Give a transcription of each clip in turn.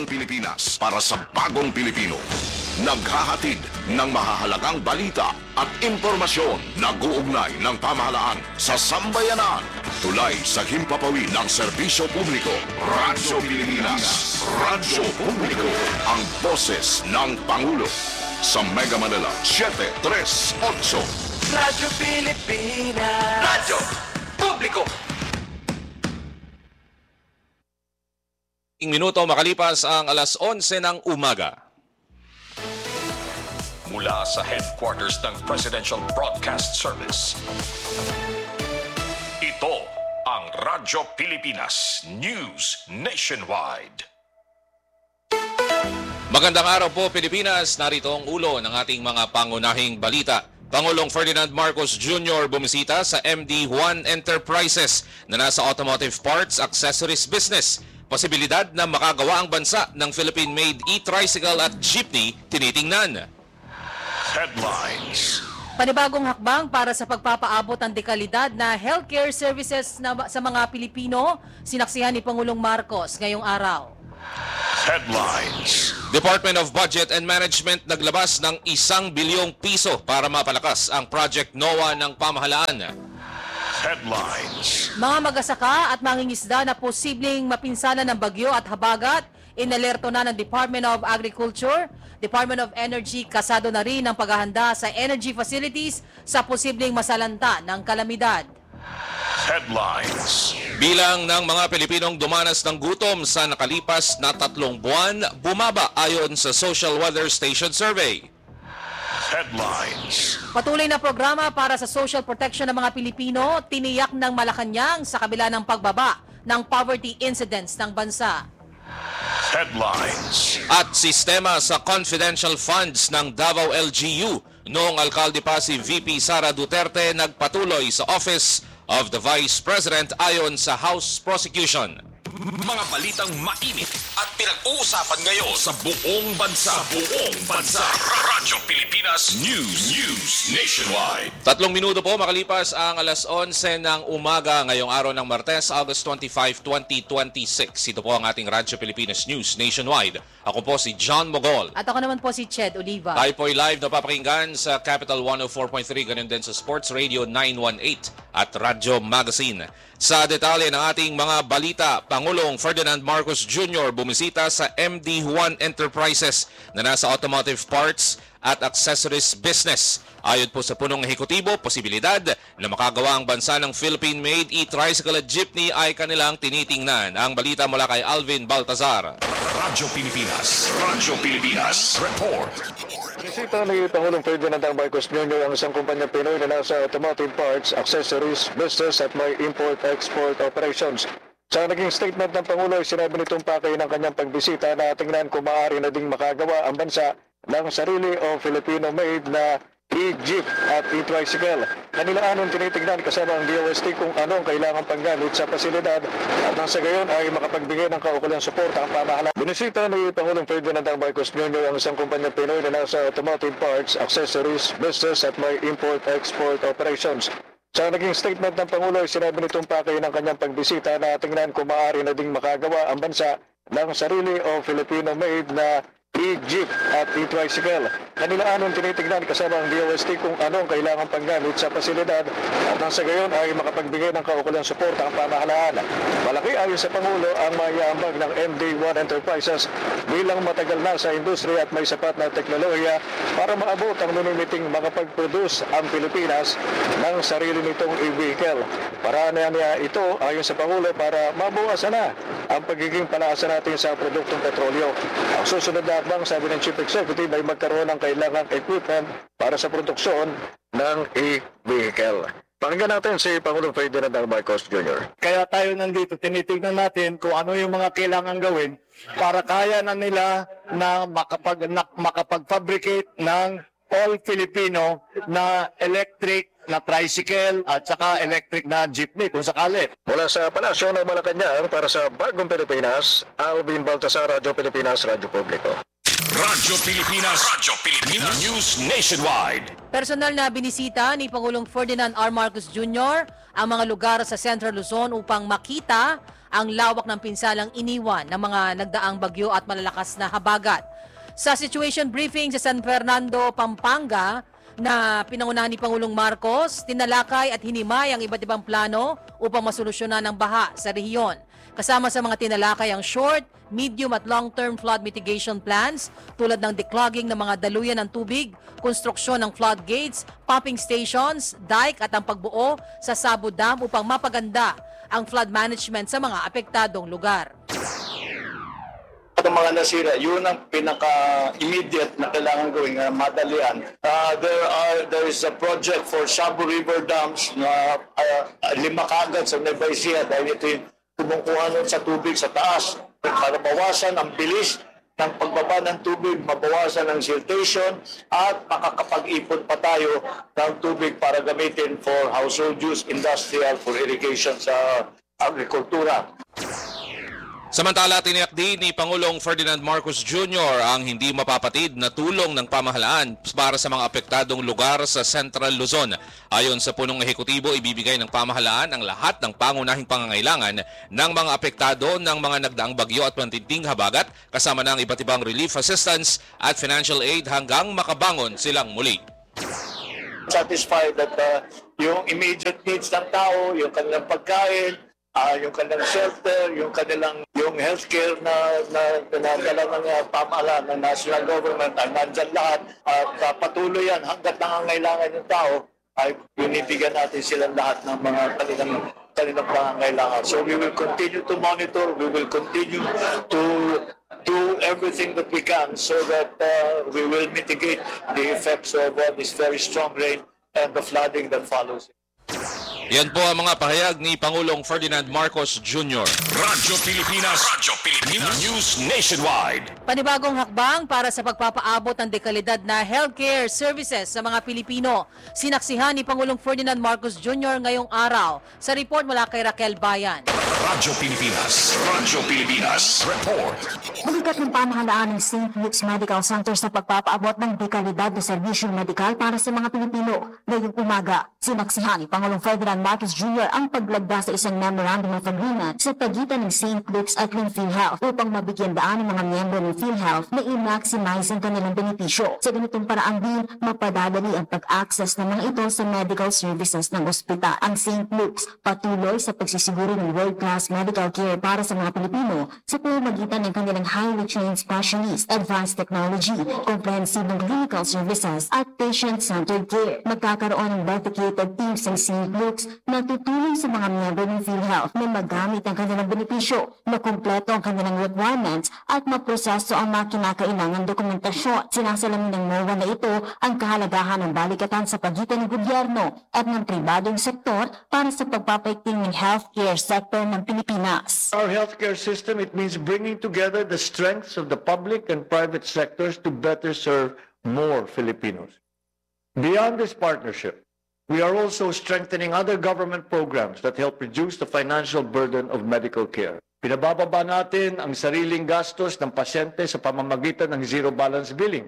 Pilipinas para sa bagong Pilipino. Naghahatid ng mahahalagang balita at impormasyon na guugnay ng pamahalaan sa sambayanan. Tulay sa himpapawid ng serbisyo publiko. Radyo Pilipinas. Radyo Publiko. Ang boses ng Pangulo. Sa Mega Manila, 738. Radyo Pilipinas. Radyo Publiko. Minuto makalipas ang alas 11 ng umaga. Mula sa headquarters ng Presidential Broadcast Service. Ito ang Radyo Pilipinas News Nationwide. Magandang araw po Pilipinas, narito ang ulo ng ating mga pangunahing balita. Pangulong Ferdinand Marcos Jr. bumisita sa MD1 Enterprises na nasa automotive parts accessories business. Posibilidad na makagawa ang bansa ng Philippine-made e-tricycle at jeepney tinitingnan. Headlines. Panibagong hakbang para sa pagpapaabot ng dekalidad na healthcare services sa mga Pilipino, sinaksihan ni Pangulong Marcos ngayong araw. Headlines. Department of Budget and Management naglabas ng 1 bilyong piso para mapalakas ang Project NOAA ng pamahalaan. Headlines. Mga magasaka at mangingisda na posibleng mapinsalan ng bagyo at habagat, inalerto na ng Department of Agriculture, Department of Energy, kasado na rin ang paghahanda sa energy facilities sa posibleng masalanta ng kalamidad. Headlines. Bilang ng mga Pilipinong dumanas ng gutom sa nakalipas na 3 buwan, bumaba ayon sa Social Weather Station Survey. Headlines. Patuloy na programa para sa social protection ng mga Pilipino, tiniyak ng Malacanang sa kabila ng pagbaba ng poverty incidence ng bansa. Headlines. At sistema sa confidential funds ng Davao LGU. Noong alkalde pa si VP Sara Duterte nagpatuloy sa Office of the Vice President ayon sa House Prosecution. Mga balitang mainit at pinag-uusapan ngayon sa buong bansa. Radyo Pilipinas News Nationwide. 3 minuto po makalipas ang alas 11 ng umaga ngayong araw ng Martes, August 25, 2026. Ito po ang ating Radyo Pilipinas News Nationwide. Ako po si John Mogol. At ako naman po si Ched Oliva. Tayo po ay live na papakinggan sa Capital 104.3, ganun din sa Sports Radio 918 at Radyo Magazine. Sa detalye ng ating mga balita, Pangulong Ferdinand Marcos Jr. bumisita sa MD1 Enterprises na nasa automotive parts at accessories business. Ayon po sa punong ehekutibo, posibilidad na makagawa ang bansa ng Philippine-made e-tricycle at jeepney ay kanilang tinitingnan. Ang balita mula kay Alvin Baltazar. Radyo Pilipinas Report. Bisita ni Pangulong Ferdinand Marcos Jr. ang isang kumpanya Pinoy na nasa automotive parts, accessories, business at may import-export operations. Sa naging statement ng Pangulo, sinabi nitong pakay ng kanyang pagbisita na tingnan kung maaari na ding makagawa ang bansa ng sarili o Filipino-made na e-jeep at e-tricycle. Kanila anong tinitignan kasama ang DOST kung anong kailangan panggamit sa pasilidad at nang sa gayon ay makapagbigay ng kaukulang suporta ang pamahalaan. Binisita ni Pangulong Ferdinand Marcos Jr. ang isang kumpanya Pinoy na nasa automotive parts, accessories, business at may import-export operations. Sa naging statement ng Pangulo, sinabi nitong pakay ng kanyang pagbisita na tingnan kung maaari na ding makagawa ang bansa ng sarili o Filipino-made na e-jeep at e-tricycle. Kanila anong tinitignan kasama ang DOST kung anong kailangan panggamit sa pasilidad at nang sa gayon ay makapagbigay ng kaukulang suporta ang pamahalaan. Malaki ayon sa Pangulo ang maiaambag ng MD1 Enterprises bilang matagal na sa industriya at may sapat na teknolohiya para maabot ang minimiting makapag-produce ang Pilipinas ng sarili nitong e-vehicle. Para niya ito ayon sa Pangulo para mabawasan na ang pagiging palaasa natin sa produktong petrolyo. Ang susunod na habang sabi ng Chief Executive ay magkaroon ng kailangang equipment para sa produksyon ng e-vehicle. Pakinggan natin si Pangulong Ferdinand Marcos Jr. Kaya tayo nandito, tinitignan natin kung ano yung mga kailangan gawin para kaya na nila na makapag-fabricate ng all Filipino na electric na tricycle at saka electric na jeepney kung sakali. Mula sa Palasyo ng Malacanang para sa Bagong Pilipinas, Alvin Baltazar, Radyo Pilipinas, Radyo Publiko. Radyo Pilipinas News Nationwide. Personal na binisita ni Pangulong Ferdinand R. Marcos Jr. ang mga lugar sa Central Luzon upang makita ang lawak ng pinsalang iniwan ng mga nagdaang bagyo at malalakas na habagat. Sa situation briefing sa San Fernando, Pampanga, na pinangunahan ni Pangulong Marcos, tinalakay at hinimay ang iba't ibang plano upang masolusyonan ang baha sa rehiyon. Kasama sa mga tinalakay ang short, medium at long-term flood mitigation plans tulad ng declogging ng mga daluyan ng tubig, konstruksyon ng floodgates, pumping stations, dike at ang pagbuo sa Sabo Dam upang mapaganda ang flood management sa mga apektadong lugar. Ang mga nasira, yun ang pinaka-immediate na kailangan gawin, madalian. There is a project for Sabo River Dams na 5 kaagad sa Nueva Ecija dahil ito yung kumukuha nun sa tubig sa taas para bawasan ang bilis ng pagbaba ng tubig, mabawasan ang siltation at makakapag-ipon pa tayo ng tubig para gamitin for household use, industrial, for irrigation sa agrikultura. Samantala, tiniyak din ni Pangulong Ferdinand Marcos Jr. ang hindi mapapatid na tulong ng pamahalaan para sa mga apektadong lugar sa Central Luzon. Ayon sa punong ehekutibo, ibibigay ng pamahalaan ang lahat ng pangunahing pangangailangan ng mga apektado ng mga nagdaang bagyo at pantinting habagat kasama ng iba't ibang relief assistance at financial aid hanggang makabangon silang muli. Satisfied that yung immediate needs ng tao, yung kanilang pagkain, yung kanilang shelter, yung healthcare na dala ng pamahalaan ng national government ay nandyan lahat at patuloy yan hanggat nangangailangan yung tao ay binibigyan natin silang lahat ng mga kanilang pangangailangan. So we will continue to monitor, we will continue to do everything that we can so that we will mitigate the effects of this very strong rain and the flooding that follows. Yan po ang mga pahayag ni Pangulong Ferdinand Marcos Jr. Radyo Pilipinas News Nationwide. Panibagong hakbang para sa pagpapaabot ng dekalidad na healthcare services sa mga Pilipino. Sinaksihan ni Pangulong Ferdinand Marcos Jr. ngayong araw. Sa report mula kay Raquel Bayan. Radyo Pilipinas Report. Bulikat ng pamahalaan ng St. Luke's Medical Center sa pagpapaabot ng dekalidad na serbisyong medikal para sa mga Pilipino. Ngayong umaga, sinaksihan ni Pangulong Ferdinand Marcos Jr. ang paglagda sa isang memorandum of agreement sa pagitan ng St. Luke's at ng PhilHealth upang mabigyan daan ng mga miyembro ng PhilHealth na i-maximize ang kanilang benepisyo. Sa ganitong paraan din, mapadadali ang pag-access ng mga ito sa medical services ng ospital. Ang St. Luke's patuloy sa pagsisiguro ng world-class medical care para sa mga Pilipino sa pamamagitan ng kanilang highly trained specialist, advanced technology, comprehensive clinical services at patient-centered care. Magkakaroon ng dedicated teams ng St. Luke's na tutulong sa mga miyembro ng PhilHealth na magamit ang kanilang benepisyo, makumpleto ang kanilang requirements at maproseso ang mga kinakailangan dokumentasyon. Sinasalamin ng NOAA na ito ang kahalagahan ng balikatan sa pagitan ng gobyerno at ng pribadong sektor para sa pagpapaigting ng healthcare sector ng Pilipinas. Our healthcare system, it means bringing together the strengths of the public and private sectors to better serve more Filipinos. Beyond this partnership, we are also strengthening other government programs that help reduce the financial burden of medical care. Pinabababa natin ang sariling gastos ng pasyente sa pamamagitan ng zero balance billing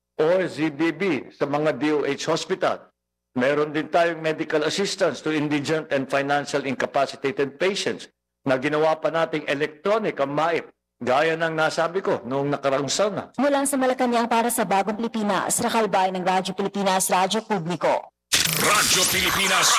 o ZBB sa mga DOH hospital. Meron din tayong medical assistance to indigent and financial incapacitated patients na ginawa pa nating electronic ang MAIP, gaya ng nasabi ko noong nakaraang sauna. Mula sa Malacanang para sa Bagong Pilipinas, Raquel Bayan ng Radyo Pilipinas, Radyo Publiko. Radyo Pilipinas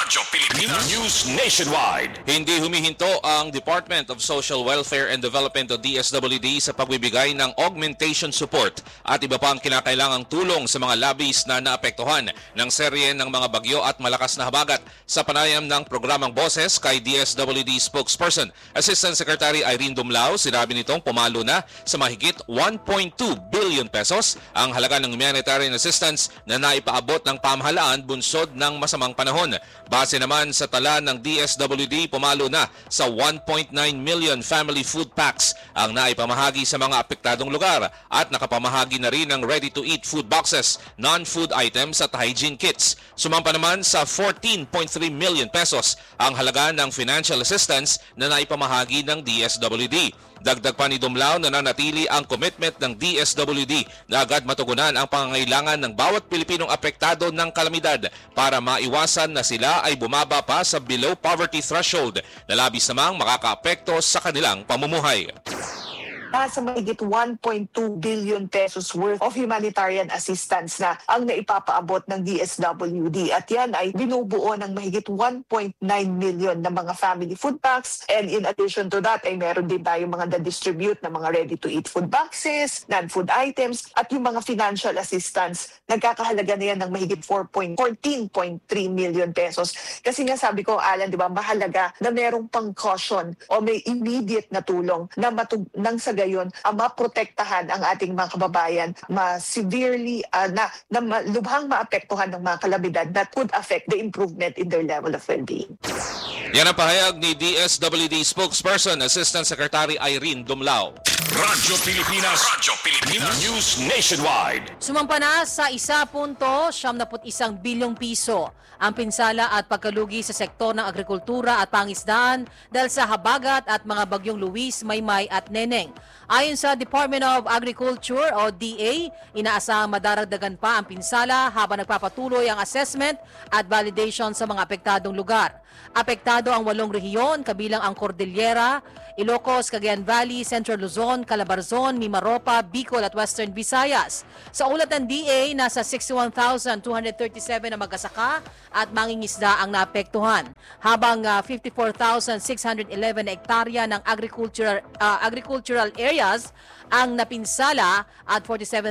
News Nationwide. Hindi humihinto ang Department of Social Welfare and Development o DSWD sa pagbibigay ng augmentation support at iba pang kinakailangang tulong sa mga labis na naapektuhan ng serye ng mga bagyo at malakas na habagat. Sa panayam ng programang Boses kay DSWD spokesperson, Assistant Secretary Irene Dumlao, sinabi nitong pumalo na sa mahigit 1.2 billion pesos ang halaga ng humanitarian assistance na naipaabot ng pamahalaan bunsod ng masamang panahon. Base naman sa tala ng DSWD, pumalo na sa 1.9 million family food packs ang naipamahagi sa mga apektadong lugar at nakapamahagi na rin ng ready-to-eat food boxes, non-food items at hygiene kits. Sumampa naman sa 14.3 million pesos ang halaga ng financial assistance na naipamahagi ng DSWD. Dagdag pa ni Dumlao na nanatili ang commitment ng DSWD na agad matugunan ang pangangailangan ng bawat Pilipinong apektado ng kalamidad para maiwasan na sila ay bumaba pa sa below poverty threshold na labis namang makakaapekto sa kanilang pamumuhay. Nasa mahigit 1.2 billion pesos worth of humanitarian assistance na ang naipapaabot ng DSWD. At yan ay binubuo ng mahigit 1.9 million na mga family food packs. And in addition to that, ay meron din tayo mga na-distribute na mga ready-to-eat food boxes, non-food items, at yung mga financial assistance, nagkakahalaga na yan ng mahigit 14.3 million pesos. Kasi nga sabi ko, Alan, di ba, mahalaga na merong pang-caution o may immediate na tulong na nang sa gayon, maprotektahan ang ating mga kababayan ma-severely, lubhang maapektuhan ng mga kalamidad that could affect the improvement in their level of well-being. Yan ang pahayag ni DSWD spokesperson, Assistant Secretary Irene Dumlao. Radyo Pilipinas News Nationwide. Sumampa na sa 1.71 bilyong piso ang pinsala at pagkalugi sa sektor ng agrikultura at pangisdaan dahil sa habagat at mga bagyong Luis, Maymay at Neneng. Ayon sa Department of Agriculture o DA, inaasahang madaragdagan pa ang pinsala habang nagpapatuloy ang assessment at validation sa mga apektadong lugar. Apektado ang 8 rehiyon kabilang ang Cordillera, Ilocos, Cagayan Valley, Central Luzon, Calabarzon, Mimaropa, Bicol at Western Visayas. Sa ulat ng DA, nasa 61,237 na mag-asaka at mangingisda ang naapektuhan, habang 54,611 na hektarya ng agricultural areas ang napinsala at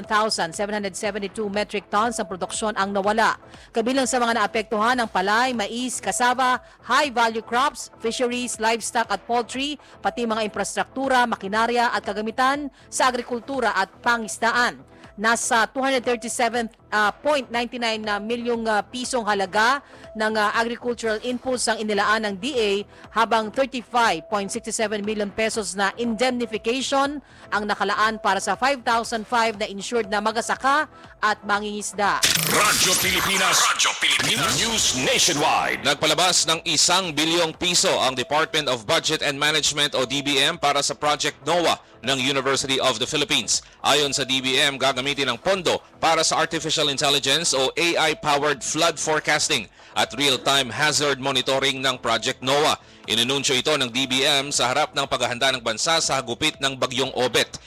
47,772 metric tons ang produksyon ang nawala. Kabilang sa mga naapektuhan ang palay, mais, cassava, high-value crops, fisheries, livestock at poultry, pati mga infrastruktura, makinarya at kagamitan sa agrikultura at pangisdaan. Nasa 237.99 milyong pisong halaga ng agricultural inputs ang inilaan ng DA, habang 35.67 million pesos na indemnification ang nakalaan para sa 5,005 na insured na magasaka at mangingisda. Radyo Pilipinas News Nationwide. Nagpalabas ng 1 bilyong piso ang Department of Budget and Management o DBM para sa Project NOAA ng University of the Philippines. Ayon sa DBM, gagamitin ang pondo para sa Artificial Intelligence o AI-powered flood forecasting at real-time hazard monitoring ng Project NOAA. Inununsyo ito ng DBM sa harap ng paghahanda ng bansa sa hagupit ng bagyong Obet.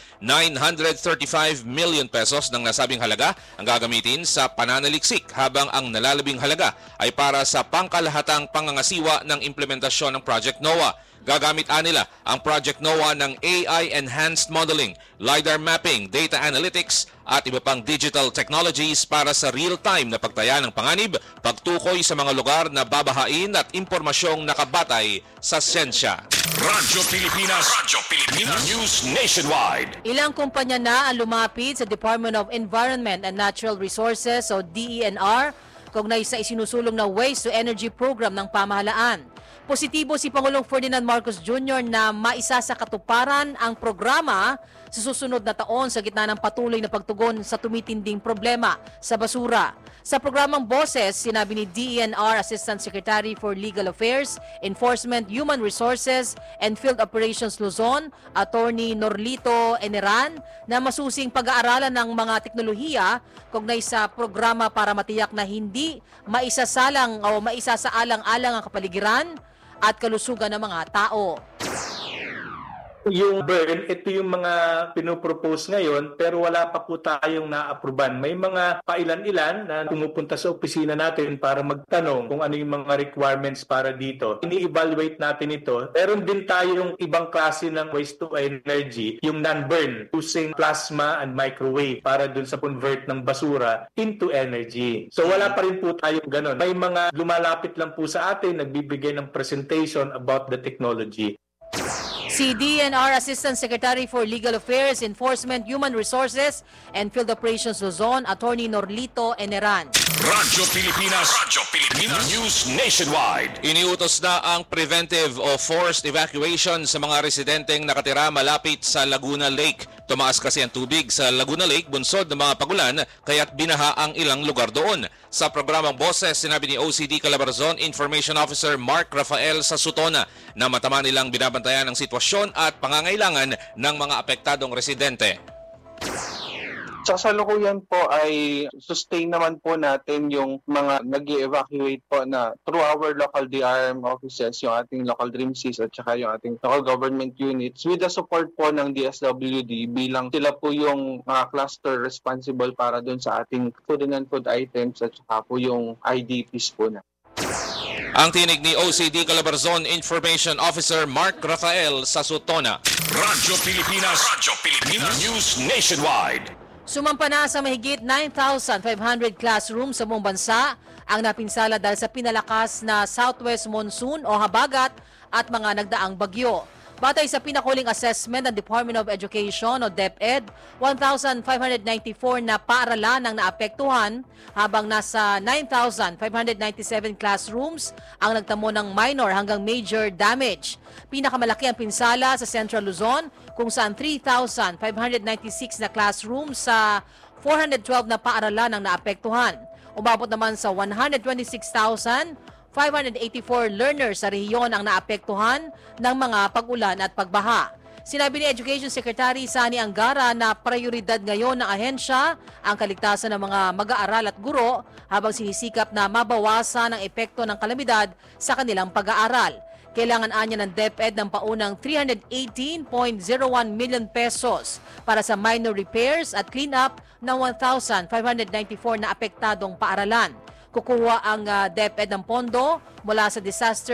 935 million pesos ng nasabing halaga ang gagamitin sa pananaliksik, habang ang nalalabing halaga ay para sa pangkalahatang pangangasiwa ng implementasyon ng Project NOAA. Gagamit nila ang Project NOAA ng AI-enhanced modeling, LiDAR mapping, data analytics at iba pang digital technologies para sa real-time na pagtaya ng panganib, pagtukoy sa mga lugar na babahain at impormasyong nakabatay sa siyensya. Radyo Pilipinas News Nationwide. Ilang kumpanya na ang lumapit sa Department of Environment and Natural Resources o DENR kaugnay sa isinusulong na Waste to Energy program ng pamahalaan. Positibo si Pangulong Ferdinand Marcos Jr. na maisa sa katuparan ang programa sa susunod na taon sa gitna ng patuloy na pagtugon sa tumitinding problema sa basura. Sa programang Boses, sinabi ni DENR Assistant Secretary for Legal Affairs, Enforcement, Human Resources, and Field Operations Luzon, Attorney Norlito Eneran, na masusing pag-aaralan ng mga teknolohiya kaugnay sa programa para matiyak na hindi maisasaalang-alang ang kapaligiran at kalusugan ng mga tao. Yung burn, ito yung mga pinopropose ngayon, pero wala pa po tayong na-approvean. May mga pailan-ilan na pumupunta sa opisina natin para magtanong kung ano yung mga requirements para dito. Ini-evaluate natin ito. Meron din tayong ibang klase ng waste to energy, yung non-burn, using plasma and microwave para dun sa convert ng basura into energy. So wala pa rin po tayong ganun. May mga lumalapit lang po sa atin, nagbibigay ng presentation about the technology. Si DENR Assistant Secretary for Legal Affairs, Enforcement, Human Resources, and Field Operations Luzon, Attorney Norlito Eneran. Radyo Pilipinas News Nationwide. Iniutos na ang preventive o forced evacuation sa mga residenteng nakatira malapit sa Laguna Lake. Tumaas kasi ang tubig sa Laguna Lake bunsod ng mga pagulan, kaya't binaha ang ilang lugar doon. Sa programang Boses, sinabi ni OCD Calabarzon Information Officer Mark Rafael Sasutona na matama nilang binabantayan ang sitwasyon sitwasyon at pangangailangan ng mga apektadong residente. Sa kasalukuyan po ay sustain naman po natin yung mga nag-evacuate po na through our local DRM offices, yung ating local DRIMCs at saka yung ating local government units with the support po ng DSWD bilang sila po yung mga cluster responsible para dun sa ating food and non-food items at saka po yung IDPs po na. Ang tinig ni OCD Calabarzon Information Officer Mark Rafael sa Sutona. Radyo Pilipinas. News Nationwide. Sumampa na sa mahigit 9,500 classrooms sa buong bansa ang napinsala dahil sa pinalakas na southwest monsoon o habagat at mga nagdaang bagyo. Batay sa pinakuling assessment ng Department of Education o DepEd, 1,594 na paaralan ang naapektuhan habang nasa 9,597 classrooms ang nagtamo ng minor hanggang major damage. Pinakamalaki ang pinsala sa Central Luzon kung saan 3,596 na classrooms sa 412 na paaralan ang naapektuhan. Umabot naman sa 126,584 learners sa rehiyon ang naapektuhan ng mga pag-ulan at pagbaha. Sinabi ni Education Secretary Sani Angara na prioridad ngayon ng ahensya ang kaligtasan ng mga mag-aaral at guro habang sinisikap na mabawasan ang epekto ng kalamidad sa kanilang pag-aaral. Kailangan anya ng DepEd ng paunang 318.01 million pesos para sa minor repairs at cleanup ng 1,594 na apektadong paaralan. Kukuha ang DepEd ng pondo mula sa Disaster